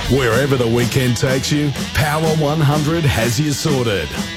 Wherever the weekend takes you, Power 100 has you sorted.